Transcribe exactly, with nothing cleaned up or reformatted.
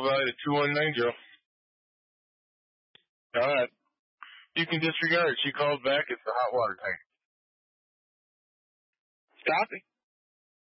value to two one nine, Joe. All right. You can disregard it. She called back. It's the hot water tank. Copy.